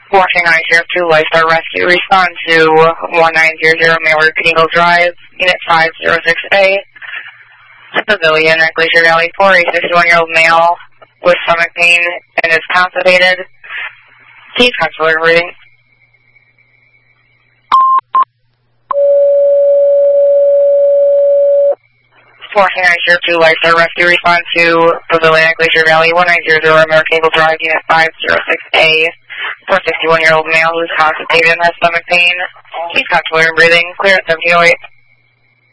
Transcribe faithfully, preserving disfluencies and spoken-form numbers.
Washington County Sheriff two, Lifestar Rescue. Respond to one nine zero zero Mallard Eagle Drive, Unit five zero six A. Pavilion at Glacier Valley four, a sixty-one-year-old male with stomach pain and is constipated. Please consular reading. Washington County Sheriff two, Lifestar Rescue. Respond to Pavilion at Glacier Valley one nine zero zero American Eagle Drive, Unit five zero six A. For a sixty-one-year-old male who is constipated and has stomach pain. Please consular breathing. Clear at seventeen oh eight.